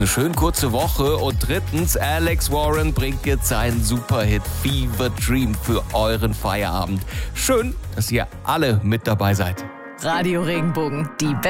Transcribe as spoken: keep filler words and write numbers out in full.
Eine schön kurze Woche. Und drittens, Alex Warren bringt jetzt seinen Superhit Fever Dream für euren Feierabend. Schön, dass ihr alle mit dabei seid. Radio Regenbogen, die